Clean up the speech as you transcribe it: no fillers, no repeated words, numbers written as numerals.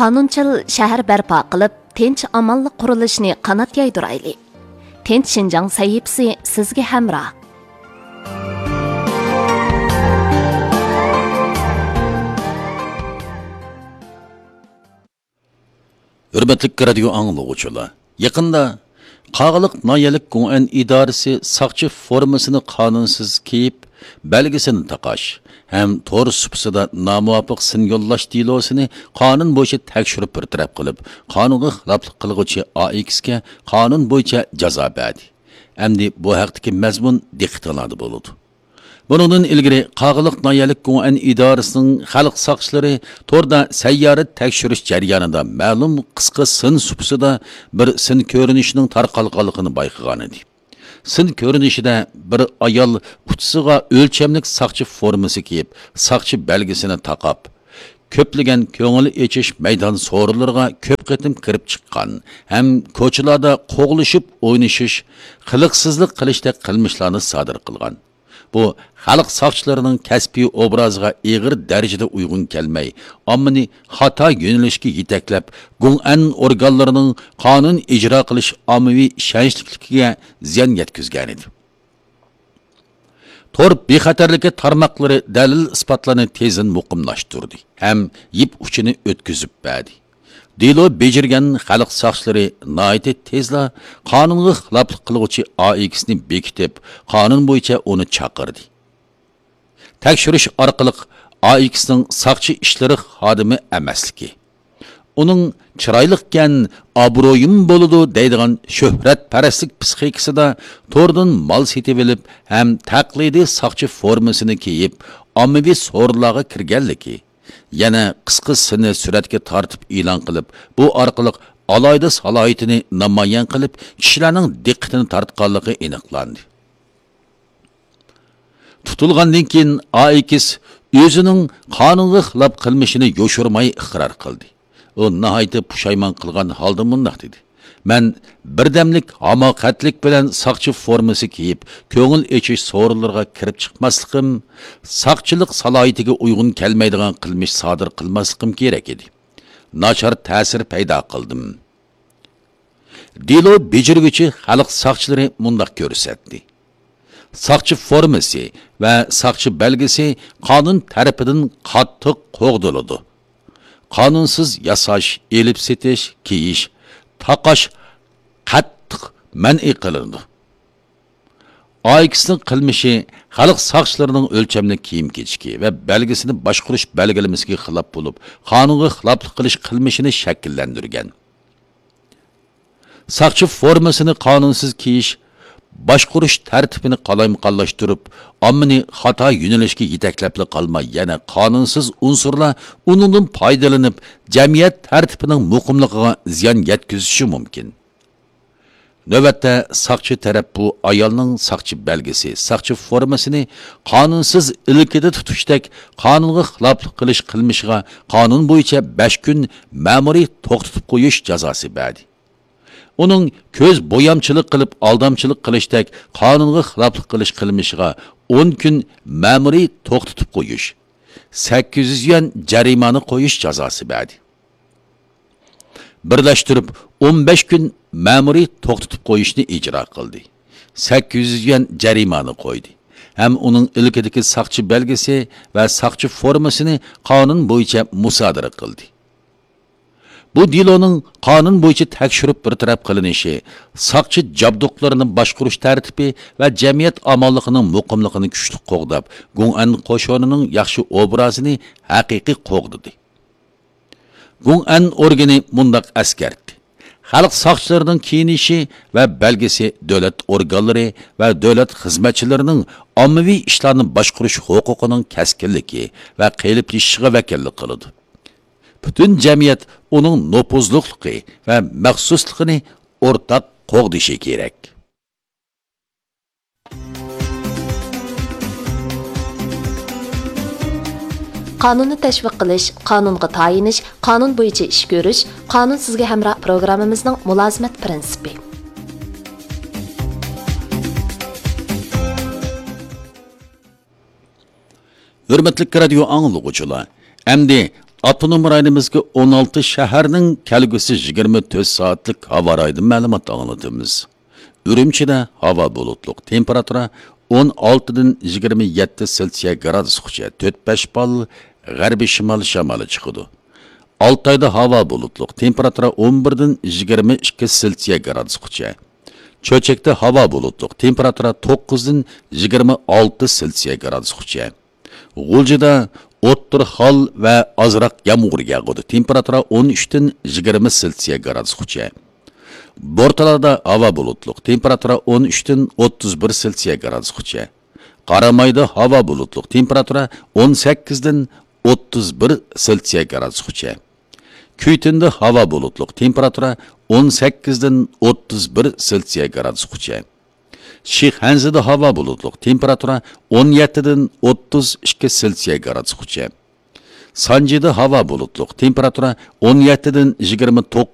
qonunchil shahar barpo qilib, tinch amonlik qurilishini qanot yaydiraylik. Tinch Shinjang sahifasi sizga hamroh. Hürmetli radio anglaguvchilar, yaqinda Qag'iliq noyalik Gong'an idorasi saqchi formasini qonunsiz kiyib, belgisini taqash ham to'g'ri supsida nomuvofiq sin yo'llash delosini qonun bo'yicha tekshirib bir taraf qilib, qonunga xiloflik qilguvchi AX ga qonun bo'yicha jazo berdi. Endi bu haqdagi mazmun diqqatingizda bo'ladi. Bundan ilgari Qag'iliq noyalik Gong'an idorasining xalq saqchilari to'rda sayyorat tekshirish jarayonida ma'lum qisqa sin supsida bir sin ko'rinishining tarqalganligini bayqagan edi. Sin ko'rinishida bir ayol uchisiga o'lchamlik saqchi formasi kiyib, saqchi belgisini taqab, ko'plagan ko'ngil echish maydon so'rilarga ko'p qatim kirib chiqqan, ham ko'chalarda qo'g'lishib o'ynashish, qiliqsizlik qilishda qilmishlarni sodir qilgan. Bu xalq saqchilarining kasbiy obraziga ig'ir darajada uyg'un kelmay, ommani xato yo'nalishga yetaklab, Gong'an organlarining qonun ijro qilish ommaviy ishonchligiga ziyon yetkazgan edi. Tor bexatarligi tarmoqlari dalil isbotlarni tezin muqimlashtirdi, ham yip uchini o'tkazib berdi. Delo bejirgan xalq saqchilari noiti tezla qonunga xiloflik qiluvchi AX ni bekitib, qonun bo'yicha uni chaqirdi. Tekshirish orqali AX ning saqchi ishlari xodimi emasligi, uning chiroyliqkan obro'yim bo'ladi deydigan shuhratparastlik psixikasida to'rdan mol setib olib, ham taqlidiy saqchi formasini kiyib, ommaviy so'rlarga kirganligi, yana qisqa sini suratga tortib e'lon qilib, bu orqali alayda salohiyatini namoyon qilib, kishilarning diqqatini tortganligi aniqlandi. Tutilgandan keyin AX o'zining qonunga xilof qilmishini yo'shirmay iqror qildi. U nihoyatda pushaymon qilgan holda mundaq dedi: "Men birdamlik hamoqatlik bilan saqchi formasi kiyib, ko'ngil echish so'rinlarga kirib chiqmasligim, saqchilik salohiyatiga uyg'un kelmaydigan qilmish sodir qilmasligim kerak edi. Nachar ta'sir paydo qildim." Delo bejirguchi xalq saqchilari mundaq ko'rsatdi: Saqchi formasi va saqchi belgisi qonun tarafidan qattiq qo'g'diladi. Qonunsiz yasash, elib setish, kiyish, taqash qattiq man'i qilindi. AX'ning qilmishi xalq saqchilarining o'lchamli kiyim kechki va belgisini boshqarish belgilamasiga xilof bo'lib, qonunga xiloflik qilish qilmishini shakllantirgan. Saqchi formasini qonunsiz kiyish, boshqarish tartibini qalaymaqonlashtirib, ommani xato yo'nalishga yetaklab qolmay, yana qonunsiz unsurlar undan foydalanib, jamiyat tartibining muqimligiga ziyon yetkazishi mumkin. Navbatda saqchi taraf bu ayolning saqchi belgisi, saqchi formasini qonunsiz ilkida tutishdek qonunga xiloflik qilish qilmishiga qonun bo'yicha 5 kun ma'muriy to'xtatib qo'yish jazosi berdi. Uning ko'z bo'yamchilik qilib aldamchilik qilishdek qonunga xiloflik qilish qilmishiga 10 kun ma'muriy to'xtatib qo'yish, 800 yuan jarimani qo'yish jazosi berdi. Birlashtirib 15 kun ma'muriy to'xtatib qo'yishni ijro qildi. 800 yuan jarimani qo'ydi. Ham uning ilkidagi saqchi belgisi va saqchi formasini qonun bo'yicha musodara qildi. Bu deloning qonun bo'yicha tekshirib bir taraf qilinishi, saqchi jabduqlarini boshqarish tartibi va jamiyat amonligining muqimligini kuchli qo'g'dab, Gong'an qo'shonining yaxshi obrazini haqiqiy qo'g'didi. Gong'an organi mundaq askardi: xalq saqchilarining kiyinishi va belgisi davlat organlari va davlat xizmatchilarining ommaviy ishlarni boshqarish huquqining kaskinligi va qiyinlashishiga vakillik qiladi. Bütün jamiyat uning nopuzluqligi va maxsusligini o'rtaq qo'g'dishi kerak. Qonunni tashviq qilish, qonunga tayinish, qonun bo'yicha ish ko'rish, qonun sizga hamroh programmamizning mulozimat prinsipi. Hurmatli radio anglag'uvchilar, endi Avtonom rayonimizga 16 shaharning kelgusi 24 soatlik havo rayoni ma'lumot anglatamiz. Urumchida havo bulutliq, temperatura 16 dan 27 Selsiya gradusgacha, 4-5 ball g'arbiy shimol shamoli chiqadi. Altayda havo bulutliq, temperatura 11 dan 22 Selsiya gradusgacha. Cho'chakda havo bulutliq, temperatura 9 dan 26 Selsiya gradusgacha. G'uljida o'ttir hol va ozroq yomg'ir yog'adi. Temperatura 13 dan 20 Selsiya gradusgacha. Bortalarda havo bulutliq, temperatura 13 dan 31 Selsiya gradusgacha. Qaramayda havo bulutliq, temperatura 18 dan 31 Selsiya gradusgacha. Kuytinda havo bulutliq, temperatura 18 dan 31 Selsiya gradusgacha. Shixhanzida havo bulutliq, temperatura 17 dan 32 Selsiya gradusgacha. Sanjida havo bulutliq, temperatura 17 dan 29